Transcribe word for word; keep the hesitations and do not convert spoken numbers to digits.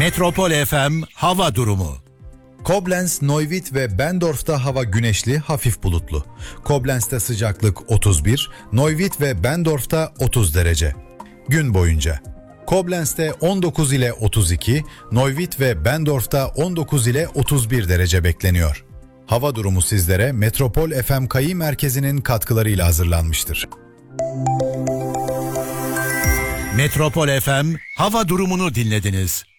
Metropol F M hava durumu. Koblenz, Neuwied ve Bendorf'ta hava güneşli, hafif bulutlu. Koblenz'te sıcaklık otuz bir, Neuwied ve Bendorf'ta otuz derece. Gün boyunca Koblenz'te on dokuz ile otuz iki, Neuwied ve Bendorf'ta on dokuz ile otuz bir derece bekleniyor. Hava durumu sizlere Metropol F M Kayı Merkezi'nin katkılarıyla hazırlanmıştır. Metropol F M hava durumunu dinlediniz.